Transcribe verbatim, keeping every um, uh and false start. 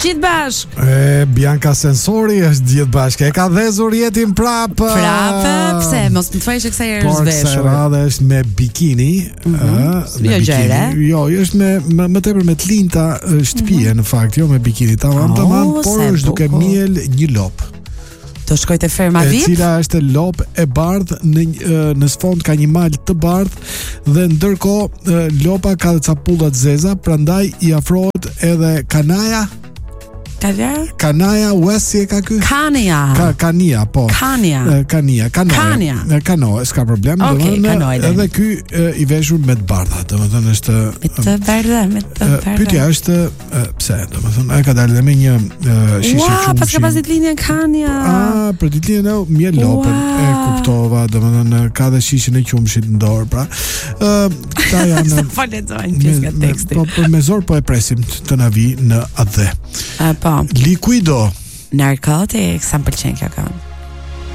gjithë bashk. E Bianca Sensori është gjithë bashkë. E ka dhezur jetin prapë. Prapë, pse? Mos më thuaj që kësaj herë është veshur. Por radhë është me bikini, mm-hmm. ë, me jo gjere. Jo, është me më, më tepër me t'linta shtëpie mm-hmm. në fakt, jo me bikini. Tamam, oh, tamam, por është duke miel një lop. Do shkoj te ferma V I P. E cila është lop e bardhë, në në sfond ka një mal të bardhë dhe ndërkohë lopa ka capulla të zeza, prandaj i afrohet edhe kanaja. Kanaja? Kanaja, West si e ka ky? Kania. Ka, kania, po. Kania. Kania, kanoja. Kania. Kanoja, s'ka problem. Okay, domethënë edhe ky e, i veshur me të bardha, domethënë është me të bardha, me të bardha. Pyetja është e, pse, domethënë ai ka dalë me një shishe wow, shumë. Pas ka pas ditëlindjen Kania. Ah, për ditëlindjen e mjel lopën, wow. E kuptova, domethënë ka dhe shishin e qumshit në dorë, pra. Ë, këta janë po lexojnë pjesë nga teksti. Po, po me zor po e presim të na vi në atë. A, po. Liquido. Narcotics, sa më pëlqen kjo këngë.